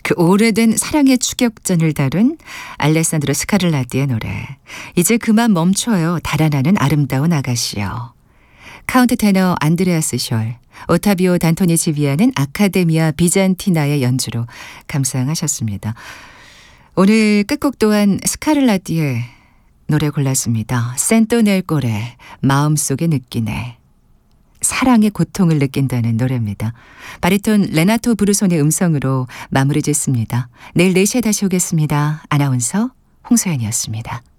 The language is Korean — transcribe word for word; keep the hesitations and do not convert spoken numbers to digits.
그 오래된 사랑의 추격전을 다룬 알레산드로 스카를라띠의 노래. 이제 그만 멈춰요. 달아나는 아름다운 아가씨여. 카운트 테너 안드레아스 숄, 오타비오 단토니치 비아는 아카데미아 비잔티나의 연주로 감상하셨습니다. 오늘 끝곡 또한 스카를라띠의 노래 골랐습니다. 센토넬 꼬레, 마음속에 느끼네. 사랑의 고통을 느낀다는 노래입니다. 바리톤 레나토 브루손의 음성으로 마무리 짓습니다. 내일 네 시에 다시 오겠습니다. 아나운서 홍소연이었습니다.